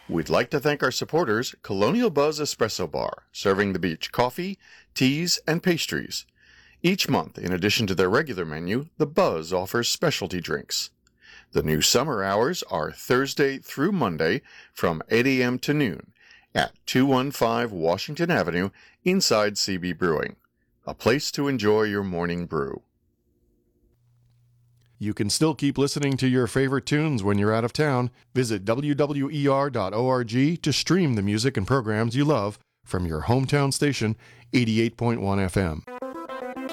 We'd like to thank our supporters, Colonial Buzz Espresso Bar, serving the beach coffee, teas, and pastries. Each month, in addition to their regular menu, the Buzz offers specialty drinks. The new summer hours are Thursday through Monday from 8 a.m. to noon at 215 Washington Avenue inside CB Brewing. A place to enjoy your morning brew. You can still keep listening to your favorite tunes when you're out of town. Visit wwer.org to stream the music and programs you love from your hometown station, 88.1 FM.